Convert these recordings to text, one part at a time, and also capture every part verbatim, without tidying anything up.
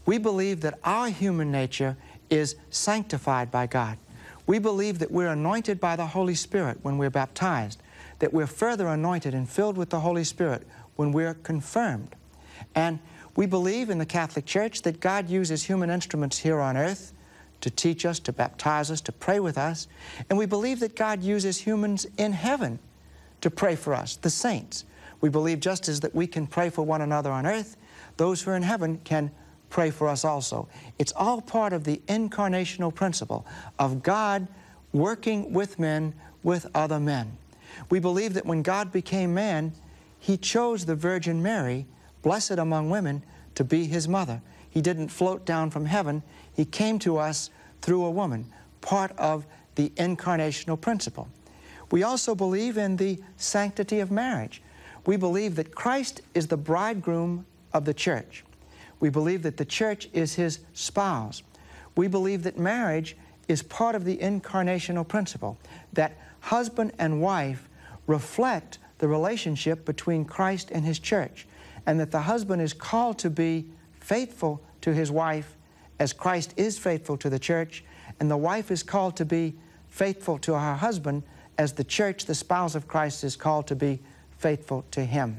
We believe that our human nature is sanctified by God. We believe that we're anointed by the Holy Spirit when we're baptized, that we're further anointed and filled with the Holy Spirit when we're confirmed. And we believe in the Catholic Church that God uses human instruments here on earth to teach us, to baptize us, to pray with us. And we believe that God uses humans in heaven to pray for us, the saints. We believe just as that we can pray for one another on earth, those who are in heaven can pray for us also. It's all part of the incarnational principle of God working with men, with other men. We believe that when God became man, He chose the Virgin Mary, blessed among women, to be His mother. He didn't float down from heaven. He came to us through a woman, part of the incarnational principle. We also believe in the sanctity of marriage. We believe that Christ is the bridegroom of the church. We believe that the church is His spouse. We believe that marriage is part of the incarnational principle, that husband and wife reflect the relationship between Christ and His church, and that the husband is called to be faithful to his wife as Christ is faithful to the church, and the wife is called to be faithful to her husband as the church, the spouse of Christ, is called to be faithful to him.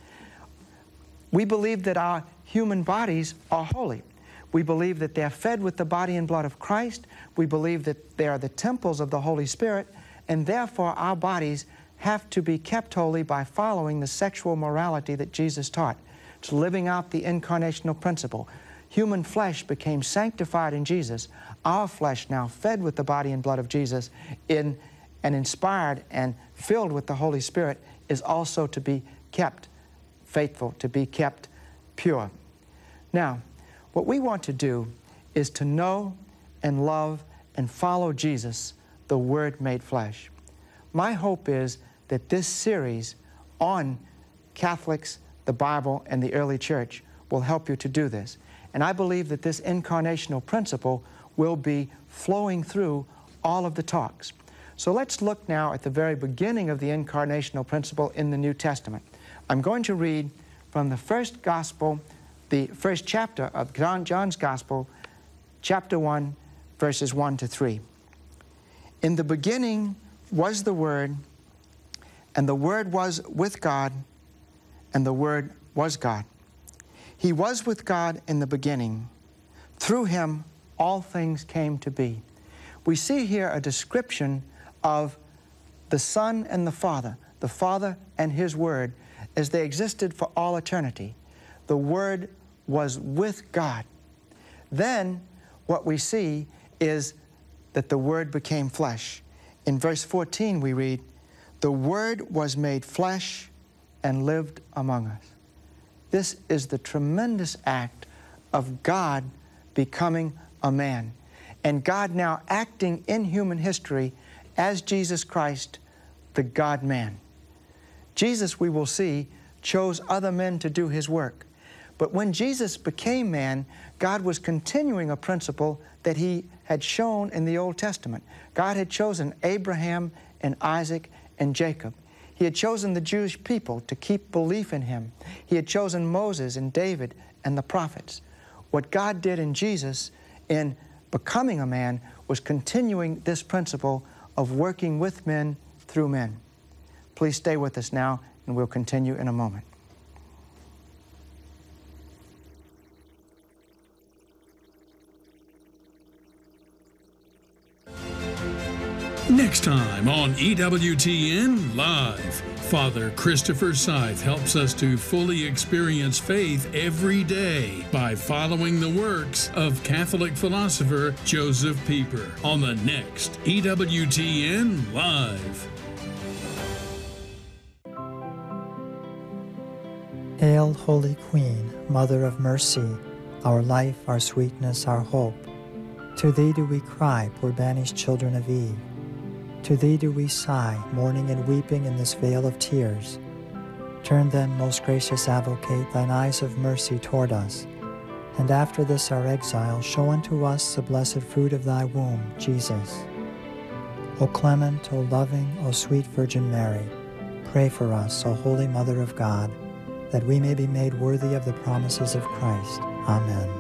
We believe that our human bodies are holy. We believe that they're fed with the body and blood of Christ. We believe that they are the temples of the Holy Spirit, and therefore our bodies have to be kept holy by following the sexual morality that Jesus taught. It's living out the incarnational principle. Human flesh became sanctified in Jesus. Our flesh, now fed with the body and blood of Jesus in, and inspired and filled with the Holy Spirit, is also to be kept faithful, to be kept pure. Now, what we want to do is to know and love and follow Jesus, the Word made flesh. My hope is that this series on Catholics, the Bible, and the early church will help you to do this. And I believe that this incarnational principle will be flowing through all of the talks. So let's look now at the very beginning of the incarnational principle in the New Testament. I'm going to read from the first gospel, the first chapter of John, John's Gospel, chapter one, verses one to three. In the beginning was the Word, and the Word was with God, and the Word was God. He was with God in the beginning. Through Him all things came to be. We see here a description of the Son and the Father, the Father and His Word, as they existed for all eternity. The Word was with God. Then what we see is that the Word became flesh. In verse fourteen we read, "The Word was made flesh and lived among us." This is the tremendous act of God becoming a man, and God now acting in human history as Jesus Christ, the God-man. Jesus, we will see, chose other men to do His work. But when Jesus became man, God was continuing a principle that He had shown in the Old Testament. God had chosen Abraham and Isaac and Jacob. He had chosen the Jewish people to keep belief in Him. He had chosen Moses and David and the prophets. What God did in Jesus in becoming a man was continuing this principle of working with men through men. Please stay with us now, and we'll continue in a moment. Next time on E W T N Live, Father Christopher Scythe helps us to fully experience faith every day by following the works of Catholic philosopher Joseph Pieper on the next E W T N Live. Hail, Holy Queen, Mother of Mercy, our life, our sweetness, our hope. To Thee do we cry, poor banished children of Eve. To Thee do we sigh, mourning and weeping in this vale of tears. Turn then, most gracious Advocate, Thine eyes of mercy toward us, and after this our exile, show unto us the blessed fruit of Thy womb, Jesus. O clement, O loving, O sweet Virgin Mary, pray for us, O Holy Mother of God, that we may be made worthy of the promises of Christ. Amen.